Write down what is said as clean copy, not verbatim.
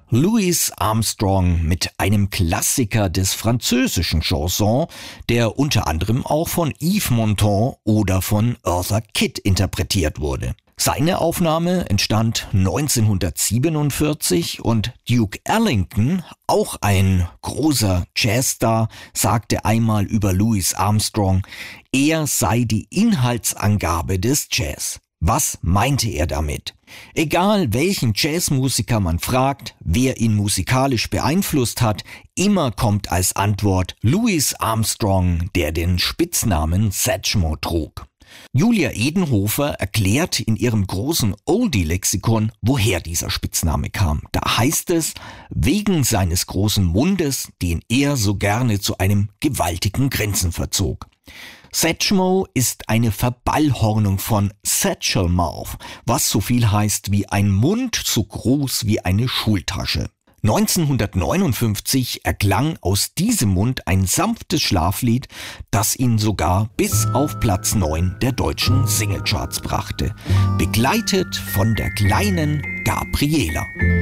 Louis Armstrong mit einem Klassiker des französischen Chansons, der unter anderem auch von Yves Montand oder von Eartha Kitt interpretiert wurde. Seine Aufnahme entstand 1947 und Duke Ellington, auch ein großer Jazzstar, sagte einmal über Louis Armstrong, er sei die Inhaltsangabe des Jazz. Was meinte er damit? Egal welchen Jazzmusiker man fragt, wer ihn musikalisch beeinflusst hat, immer kommt als Antwort Louis Armstrong, der den Spitznamen Satchmo trug. Julia Edenhofer erklärt in ihrem großen Oldie-Lexikon, woher dieser Spitzname kam. Da heißt es, wegen seines großen Mundes, den er so gerne zu einem gewaltigen Grinsen verzog. Satchmo ist eine Verballhornung von Satchel Mouth, was so viel heißt wie ein Mund so groß wie eine Schultasche. 1959 erklang aus diesem Mund ein sanftes Schlaflied, das ihn sogar bis auf Platz 9 der deutschen Singlecharts brachte, begleitet von der kleinen Gabriela.